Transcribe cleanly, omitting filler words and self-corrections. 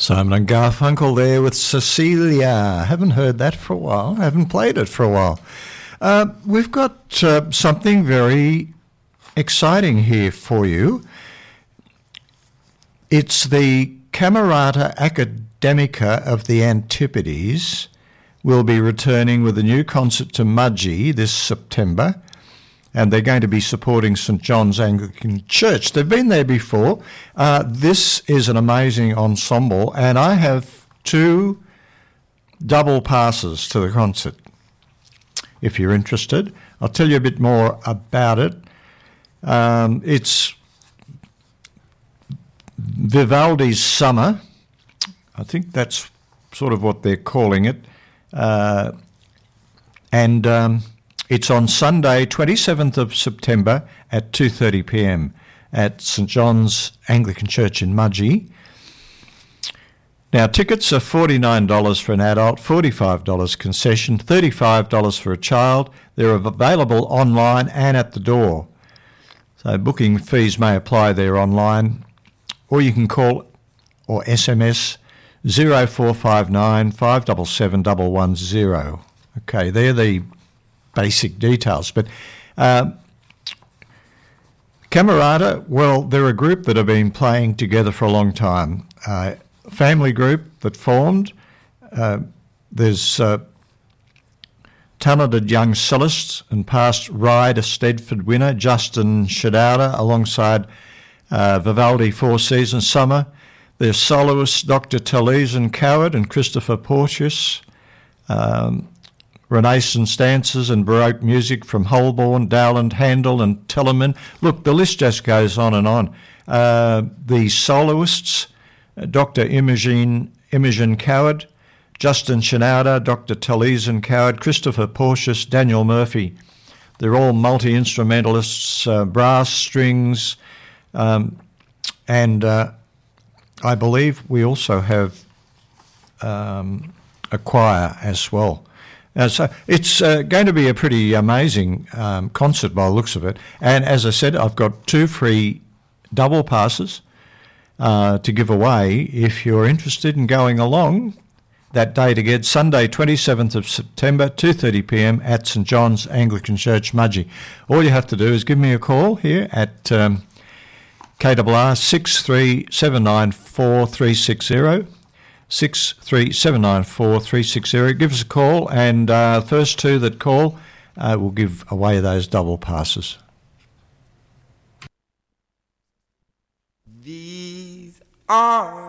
Simon and Garfunkel there with Cecilia. Haven't heard that for a while. Haven't played it for a while. We've got something very exciting here for you. It's the Camerata Academica of the Antipodes will be returning with a new concert to Mudgee this September, and they're going to be supporting St John's Anglican Church. They've been there before. This is an amazing ensemble, and I have 2 double passes to the concert. If you're interested, I'll tell you a bit more about it. It's Vivaldi's Summer. I think that's sort of what they're calling it. It's on Sunday, 27th of September at 2:30 p.m. at St John's Anglican Church in Mudgee. Now, tickets are $49 for an adult, $45 concession, $35 for a child. They're available online and at the door. So booking fees may apply there online, or you can call or SMS 0459 577 110. Okay, they're the basic details. But Camerata, well, they're a group that have been playing together for a long time. Family group that formed. There's talented young cellists and past Ryder Stedford winner Justin Shadowder alongside Vivaldi Four Seasons Summer. There's soloists Dr. Taliesin Coward and Christopher Porteous. Renaissance dances and Baroque music from Holborn, Dowland, Handel and Telemann. Look, the list just goes on and on. The soloists, Dr. Imogen Coward, Justin Shenauda, Dr. Taliesin Coward, Christopher Porteous, Daniel Murphy. They're all multi-instrumentalists, brass, strings, and I believe we also have a choir as well. So it's going to be a pretty amazing concert by the looks of it. And as I said, I've got 2 free double passes to give away if you're interested in going along that date again, Sunday 27th of September, 2:30 p.m. at St John's Anglican Church, Mudgee. All you have to do is give me a call here at KRR 63794 360. Give us a call, and first 2 that call will give away those double passes. These are